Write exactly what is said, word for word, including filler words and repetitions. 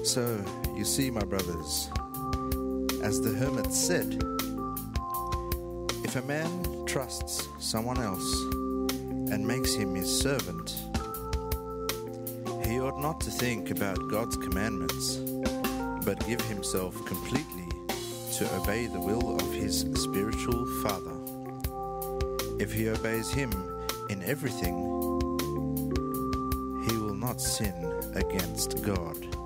So, you see, my brothers, as the hermit said, if a man trusts someone else and makes him his servant, he ought not to think about God's commandments, but give himself completely to obey the will of his spiritual father. If he obeys him in everything, he will not sin against God.